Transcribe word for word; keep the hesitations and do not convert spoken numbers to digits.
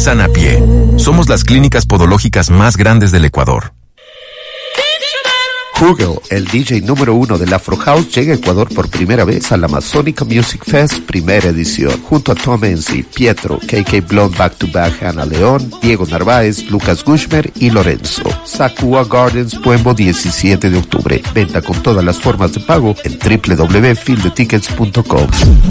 Sanapié. Somos las clínicas podológicas más grandes del Ecuador. Hugel, el D J número uno del Afro House, llega a Ecuador por primera vez a la Amazónica Music Fest primera edición, junto a Tom Enzi, Pietro, K K Blonde Back to Back, Ana León, Diego Narváez, Lucas Gushmer y Lorenzo. Sakua Gardens, Puembo, diecisiete de octubre. Venta con todas las formas de pago en doble u doble u doble u punto field tickets punto com.